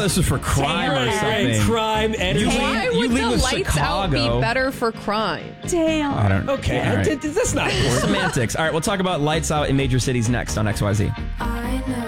this was for crime or something. Crime, energy. Why you would leave the with lights out be Chicago. better for crime? Damn. I don't. Okay, All right. that's not important. Semantics. All right, we'll talk about lights out in major cities next on XYZ.